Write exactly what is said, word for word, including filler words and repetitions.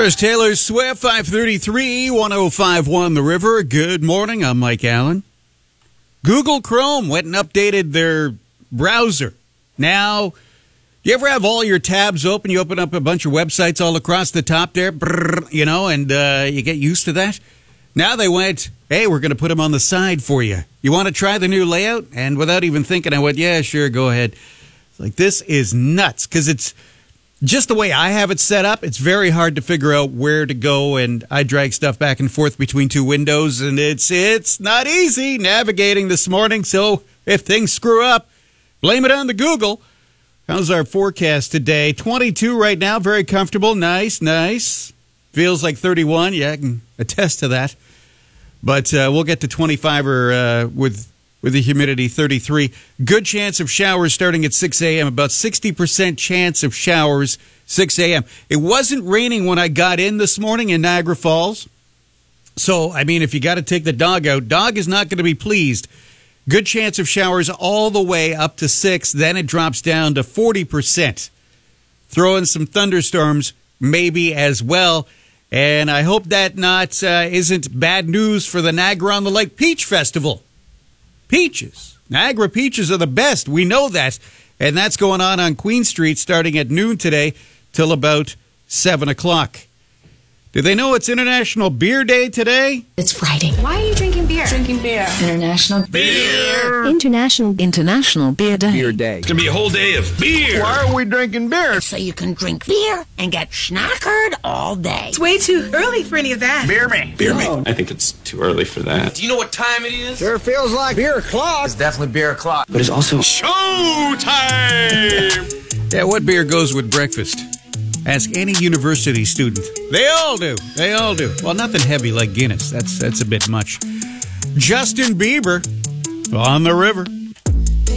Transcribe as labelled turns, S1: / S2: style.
S1: There's Taylor Swift, five thirty-three, one oh five point one The River. Good morning, I'm Mike Allen. Google Chrome went and updated their browser. Now, you ever have all your tabs open? You open up a bunch of websites all across the top there, brrr, you know, and uh, you get used to that? Now they went, hey, we're going to put them on the side for you. You want to try the new layout? And without even thinking, I went, yeah, sure, go ahead. It's like, this is nuts, because it's just the way I have it set up. It's very hard to figure out where to go, and I drag stuff back and forth between two windows, and it's it's not easy navigating this morning. So if things screw up, blame it on the Google. How's our forecast today? twenty-two right now, very comfortable. Nice, nice. Feels like thirty-one. Yeah, I can attest to that. But uh, we'll get to twenty-five or uh, with with the humidity thirty-three. Good chance of showers starting at six a.m. About sixty percent chance of showers six a.m. It wasn't raining when I got in this morning in Niagara Falls. So, I mean, if you got to take the dog out, dog is not going to be pleased. Good chance of showers all the way up to six. Then it drops down to forty percent. Throw in some thunderstorms maybe as well. And I hope that not uh, isn't bad news for the Niagara on the Lake Peach Festival. Peaches. Niagara peaches are the best. We know that. And that's going on on Queen Street starting at noon today till about seven o'clock. Do they know it's International Beer Day today?
S2: It's Friday.
S3: Why are you drinking beer?
S2: Drinking beer. International
S3: Beer.
S2: International International Beer Day.
S4: Beer Day.
S5: It's going to be a whole day of beer.
S4: Why are we drinking beer?
S3: So you can drink beer and get schnockered all day.
S6: It's way too early for any of that.
S4: Beer me.
S5: Beer me. I think it's too early for that.
S7: Do you know what time it is?
S4: Sure feels like beer o'clock.
S7: It's definitely beer o'clock.
S5: But it's also
S7: Showtime!
S1: Yeah, what beer goes with breakfast? Ask any university student. They all do. They all do. Well, nothing heavy like Guinness. That's that's a bit much. Justin Bieber on the river.